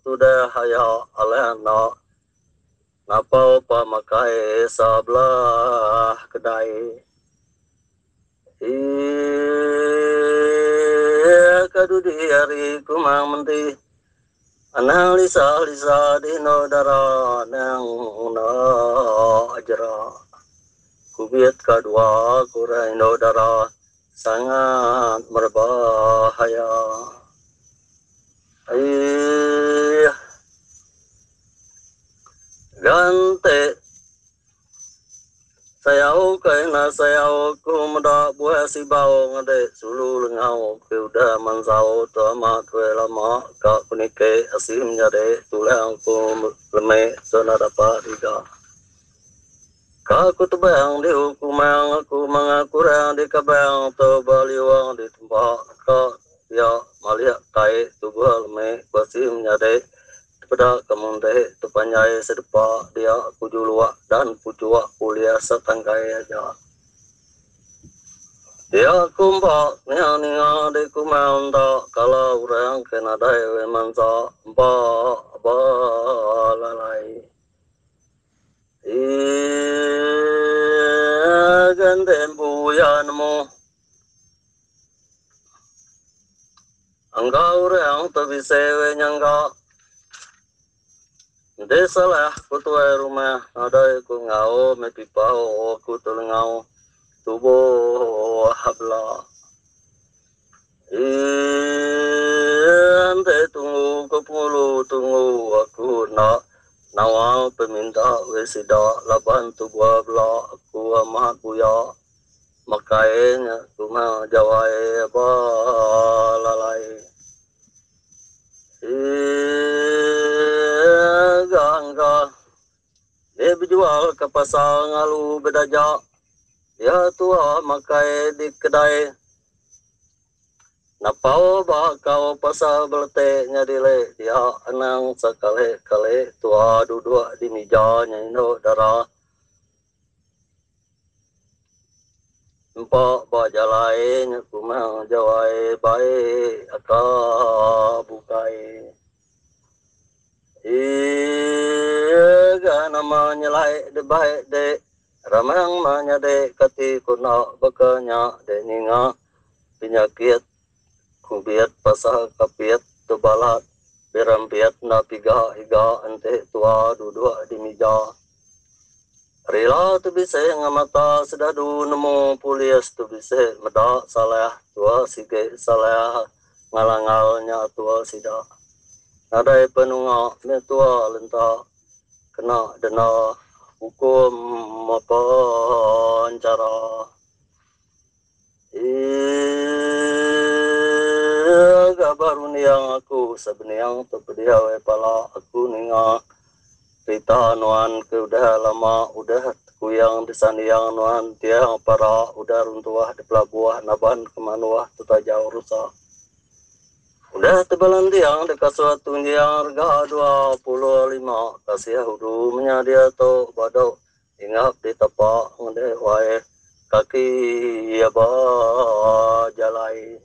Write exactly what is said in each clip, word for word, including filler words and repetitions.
tu dah haya alena napau pamakai sebelah kedai. Iya kadu di hari kumang menti anang lisa lisa di no dara nang no ajra kubiat kedua kurai no dara sangat berbahaya. Iya gante sayau kaina sayau kumda buah si bau ngade sulu lengau ke udah mansau to ma tue lama ka kunike asim nyade tulang ku leme sona dapat tiga ka ku tu bang di hukumang aku mangakurang di kabang to baliwang di tempat ka ya malia kai tu buah leme basim nyade pada kemunde tu panjai sedepa dia kujulua dan pucua kuliah setangkai aja dia kumba nia nia de kumanda kalau orang kena dai we mansa ba ba lalai i gandem buyanmu angga orang tu bisewe nyangga desa lah kutuai rumah ada ku ngau me pipau ku tulengau tubuh habla ante tunggu kepulu tunggu aku nak nawal peminta wesida laban tubuh habla aku amat buya makainya cuma jawai apa lalai gangga dia berjual ke pasar ngalu bedajak dia tua makai di kedai napau bakau pasar beleteknya dile dia anang sekali kali tua duduk di mejanya ino darah empat baja lain kumang jawai baik akak bukai iya ga namanya laik de baik de ramang manya de kati kuna bakanya de ninga penyakit kubiat pasal kapiat tubalat berampiat na piga higa ante tua duduk di meja rela tu bisa ngamata sedadu nemu pulias tu bisa medak salah tua sige salah ngalangalnya tua sida ada penunga me tua lenta kena dena hukum apa cara iya baru ni yang aku sebenarnya tu dia pala aku ninga cerita nuan ke udah lama udah kuyang di sana yang nuan tiang para udah runtuah di pelabuhan naban kemanuah tu tak jauh rusak udah tebalan tiang dekat suatu yang harga dua puluh lima kasih hudumnya dia tu badau ingat di tapak ngade wae kaki ya ba jalai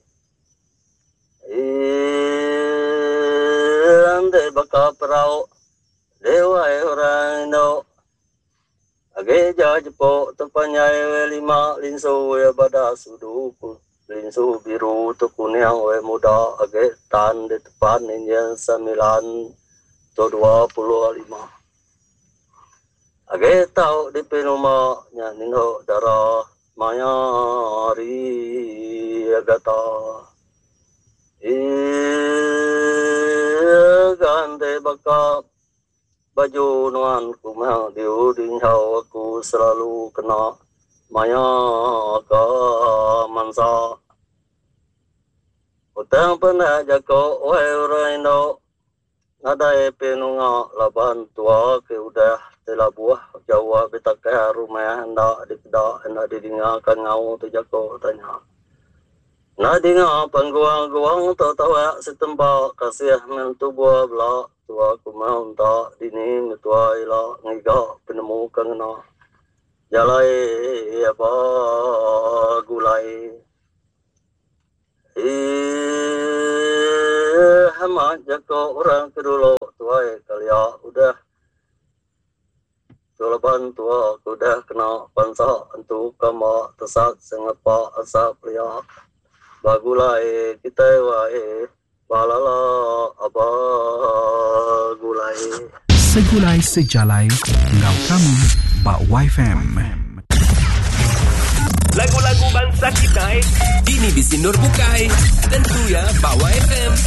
ande baka perau dewa orang no age jajpo tepanyai lima linso ya bada suduku linsu biru tu kuning we muda age tan di depan yang sembilan tu dua puluh lima age tau di penuma nyanino darah maya ri agata iya gande baka baju nuan kumang diuding hau aku selalu kena maya ka mansa utang pernah jako wae raino nadai penunga laban tua ke udah telah buah jawa betakai rumah anda di kedak anda didingakan ngau tu jako tanya nadinga pangguang-guang tu tawa setempat kasih mentu buah belak tua kumau tak dini tua ila ngiga penemu kangna jalai apa gulai i Hamat jaka orang kedulu tuai kalia udah Tulaban tua kudah kena pansa untuk kama tesak sengapa asap liak bagulai kita wae balala abagulai segulai sejalai ngau kami Bak Y F M. Lagu-lagu bangsa kita ini di Sinur Bukai tentu ya Bak Y F M.